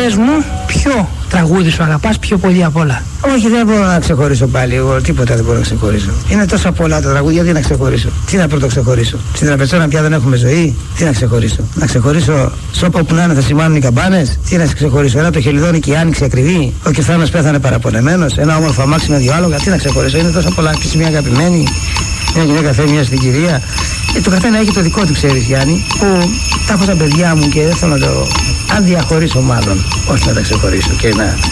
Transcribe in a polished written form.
Πες μου, ποιο τραγούδι σου αγαπάς πιο πολύ απ' όλα? Όχι, δεν μπορώ να ξεχωρίσω πάλι. Εγώ τίποτα δεν μπορώ να ξεχωρίσω. Είναι τόσα πολλά τα τραγούδια, τι να ξεχωρίσω. Τι να πρώτο ξεχωρίσω. Στην τραπεζόνα πια δεν έχουμε ζωή. Τι να ξεχωρίσω. Να ξεχωρίσω σώπα που να είναι θα σημάνουν οι καμπάνες. Τι να ξεχωρίσω. Ένα το χελιδόνι και η άνοιξη ακριβή. Ο Κεφθάνος πέθανε παραπονεμένος. Ένα όμορφο αμάξι με δύο άλογα. Τι να ξεχωρίσω. Είναι τόσα πολλά. Και μια αγαπημένη. Μια γυναίκα θέλει μια στην κυρία. Το καθένα έχει το δικό του, ξέρεις Γιάννη. Που τα έχω στα παιδιά μου και δεν θέλω να το. Αν διαχωρίσω, μάλλον. Όχι να τα ξεχωρίσω και να